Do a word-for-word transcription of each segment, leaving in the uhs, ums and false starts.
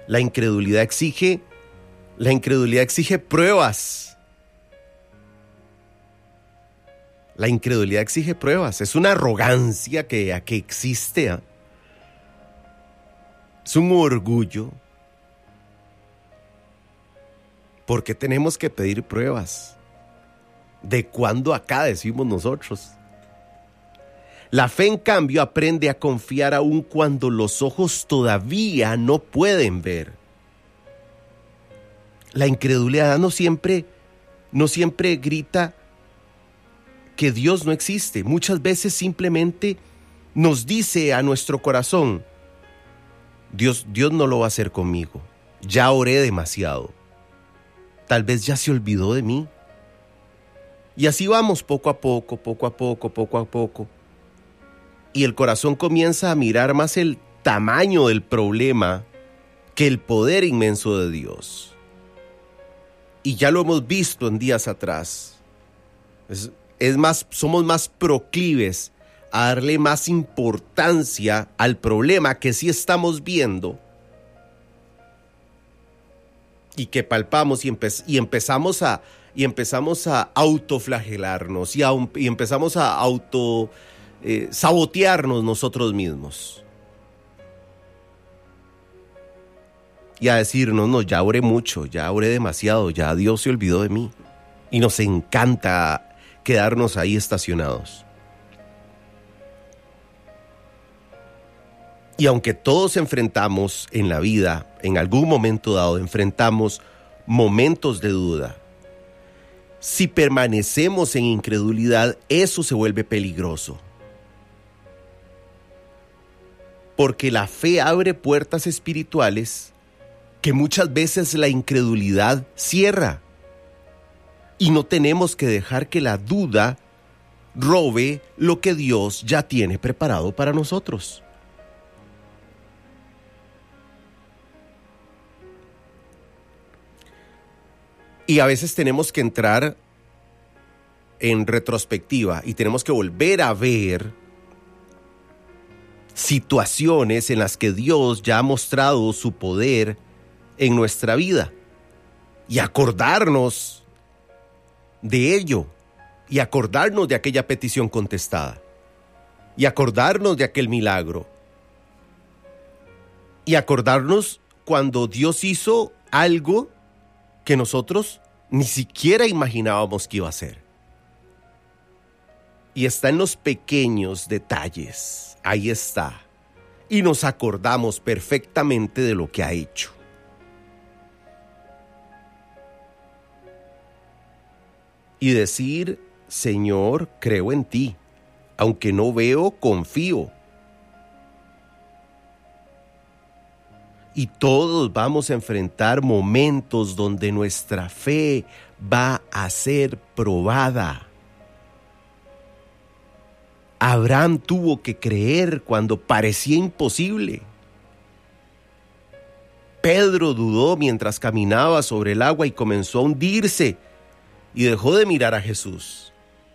La incredulidad exige, la incredulidad exige pruebas. La incredulidad exige pruebas. Es una arrogancia que, que existe. ¿eh? Es un orgullo. Porque tenemos que pedir pruebas. ¿De cuándo acá decimos nosotros? La fe, en cambio, aprende a confiar aun cuando los ojos todavía no pueden ver. La incredulidad no siempre, no siempre grita que Dios no existe. Muchas veces simplemente nos dice a nuestro corazón, Dios, Dios no lo va a hacer conmigo. Ya oré demasiado. Tal vez ya se olvidó de mí. Y así vamos poco a poco, poco a poco, poco a poco. Y el corazón comienza a mirar más el tamaño del problema que el poder inmenso de Dios. Y ya lo hemos visto en días atrás. Es, es más, somos más proclives a darle más importancia al problema que sí estamos viendo y que palpamos y, empe- y empezamos a y empezamos a autoflagelarnos y, a, y empezamos a auto eh, sabotearnos nosotros mismos y a decirnos, no, ya oré mucho, ya oré demasiado, ya Dios se olvidó de mí, y nos encanta quedarnos ahí estacionados. Y aunque todos enfrentamos en la vida, en algún momento dado, enfrentamos momentos de duda, si permanecemos en incredulidad, eso se vuelve peligroso. Porque la fe abre puertas espirituales que muchas veces la incredulidad cierra. Y no tenemos que dejar que la duda robe lo que Dios ya tiene preparado para nosotros. Y a veces tenemos que entrar en retrospectiva y tenemos que volver a ver situaciones en las que Dios ya ha mostrado su poder en nuestra vida y acordarnos de ello y acordarnos de aquella petición contestada y acordarnos de aquel milagro y acordarnos cuando Dios hizo algo que nosotros ni siquiera imaginábamos que iba a hacer. Y está en los pequeños detalles, ahí está. Y nos acordamos perfectamente de lo que ha hecho. Y decir, Señor, creo en ti, aunque no veo, confío. Y todos vamos a enfrentar momentos donde nuestra fe va a ser probada. Abraham tuvo que creer cuando parecía imposible. Pedro dudó mientras caminaba sobre el agua y comenzó a hundirse y dejó de mirar a Jesús.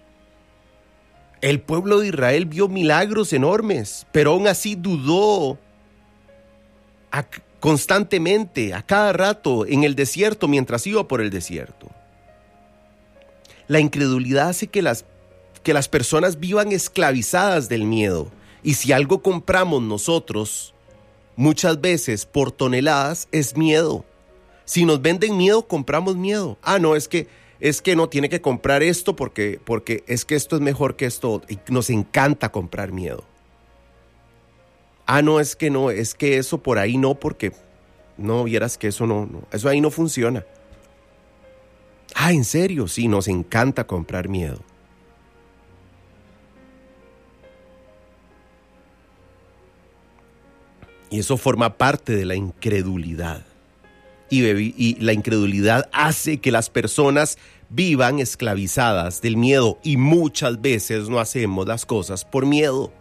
El pueblo de Israel vio milagros enormes, pero aún así dudó a constantemente, a cada rato, en el desierto, mientras iba por el desierto. La incredulidad hace que las, que las personas vivan esclavizadas del miedo. Y si algo compramos nosotros, muchas veces por toneladas, es miedo. Si nos venden miedo, compramos miedo. Ah, no, es que, es que no tiene que comprar esto porque, porque es que esto es mejor que esto. Y nos encanta comprar miedo. Ah, no, es que no, es que eso por ahí no, porque no, vieras que eso no, no, eso ahí no funciona. Ah, ¿en serio? Sí, nos encanta comprar miedo. Y eso forma parte de la incredulidad. Y, y la incredulidad hace que las personas vivan esclavizadas del miedo y muchas veces no hacemos las cosas por miedo.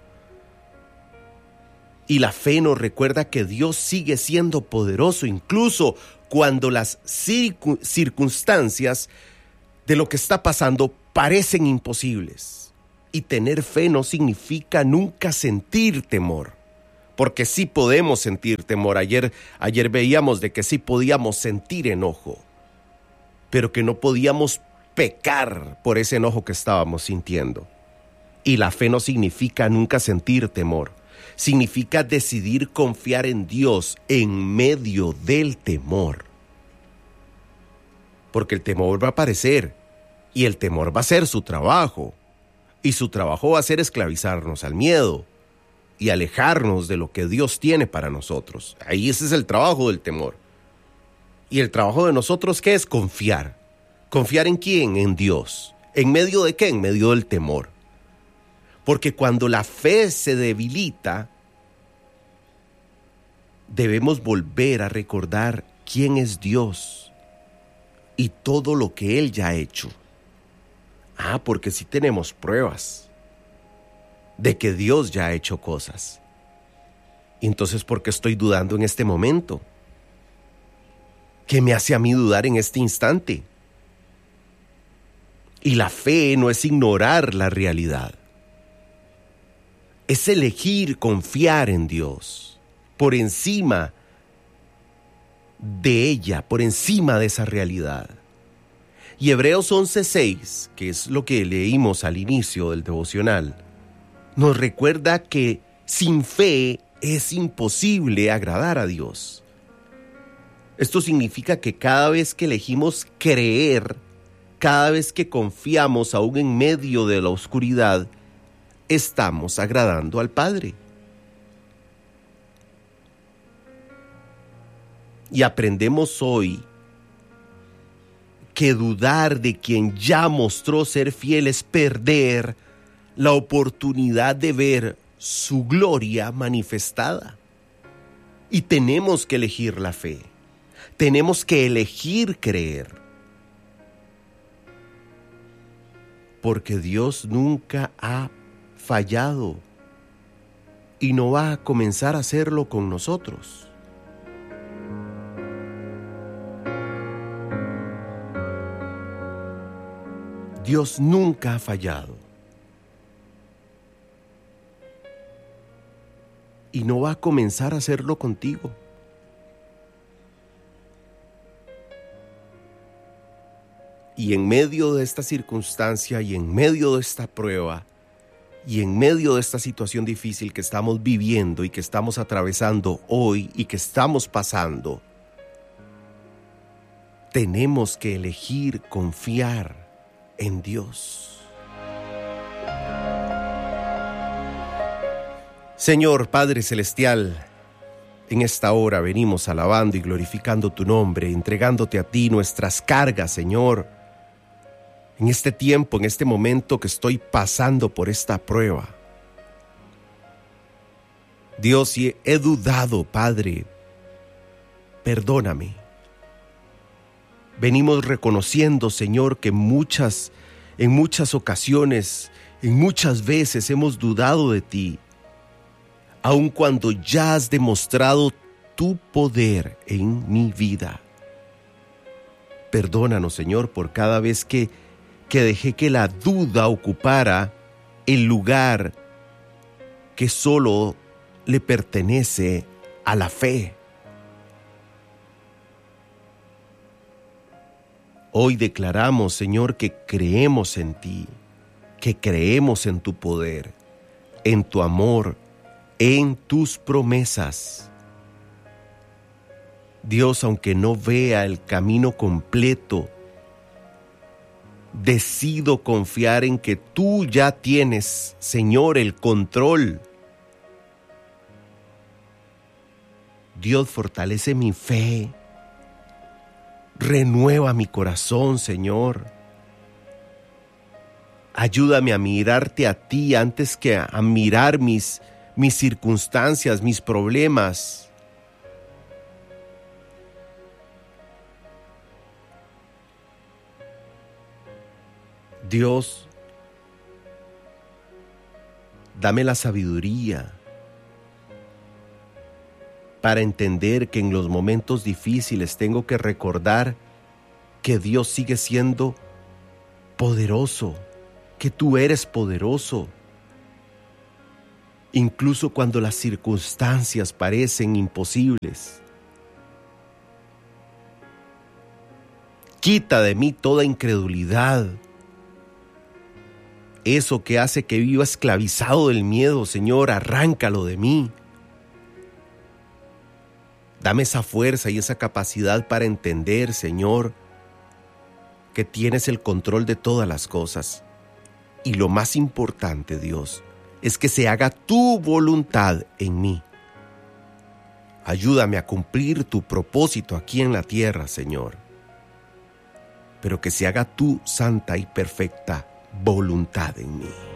Y la fe nos recuerda que Dios sigue siendo poderoso, incluso cuando las circun- circunstancias de lo que está pasando parecen imposibles. Y tener fe no significa nunca sentir temor, porque sí podemos sentir temor. Ayer, ayer veíamos de que sí podíamos sentir enojo, pero que no podíamos pecar por ese enojo que estábamos sintiendo. Y la fe no significa nunca sentir temor, significa decidir confiar en Dios en medio del temor. Porque el temor va a aparecer y el temor va a ser su trabajo. Y su trabajo va a ser esclavizarnos al miedo y alejarnos de lo que Dios tiene para nosotros. Ahí ese es el trabajo del temor. Y el trabajo de nosotros, ¿qué es? Confiar. ¿Confiar en quién? En Dios. ¿En medio de qué? En medio del temor. Porque cuando la fe se debilita, debemos volver a recordar quién es Dios y todo lo que Él ya ha hecho. Ah, porque sí tenemos pruebas de que Dios ya ha hecho cosas. Entonces, ¿por qué estoy dudando en este momento? ¿Qué me hace a mí dudar en este instante? Y la fe no es ignorar la realidad. Es elegir confiar en Dios por encima de ella, por encima de esa realidad. Y Hebreos once seis, que es lo que leímos al inicio del devocional, nos recuerda que sin fe es imposible agradar a Dios. Esto significa que cada vez que elegimos creer, cada vez que confiamos aún en medio de la oscuridad, estamos agradando al Padre. Y aprendemos hoy que dudar de quien ya mostró ser fiel es perder la oportunidad de ver su gloria manifestada. Y tenemos que elegir la fe. Tenemos que elegir creer. Porque Dios nunca ha fallado y no va a comenzar a hacerlo con nosotros. Dios nunca ha fallado y no va a comenzar a hacerlo contigo. Y en medio de esta circunstancia y en medio de esta prueba y en medio de esta situación difícil que estamos viviendo y que estamos atravesando hoy y que estamos pasando, tenemos que elegir confiar en Dios. Señor Padre Celestial, en esta hora venimos alabando y glorificando tu nombre, entregándote a ti nuestras cargas, Señor. En este tiempo, en este momento que estoy pasando por esta prueba. Dios, si he dudado, Padre, perdóname. Venimos reconociendo, Señor, que muchas, en muchas ocasiones, en muchas veces hemos dudado de ti, aun cuando ya has demostrado tu poder en mi vida. Perdónanos, Señor, por cada vez que, que dejé que la duda ocupara el lugar que solo le pertenece a la fe. Hoy declaramos, Señor, que creemos en ti, que creemos en tu poder, en tu amor, en tus promesas. Dios, aunque no vea el camino completo, decido confiar en que tú ya tienes, Señor, el control. Dios, fortalece mi fe. Renueva mi corazón, Señor. Ayúdame a mirarte a ti antes que a mirar mis, mis circunstancias, mis problemas. Dios, dame la sabiduría para entender que en los momentos difíciles tengo que recordar que Dios sigue siendo poderoso, que tú eres poderoso. incluso cuando las circunstancias parecen imposibles. Quita de mí toda incredulidad, eso que hace que viva esclavizado del miedo, Señor, arráncalo de mí. Dame esa fuerza y esa capacidad para entender, Señor, que tienes el control de todas las cosas. Y lo más importante, Dios, es que se haga tu voluntad en mí. Ayúdame a cumplir tu propósito aquí en la tierra, Señor. Pero que se haga tu santa y perfecta voluntad en mí.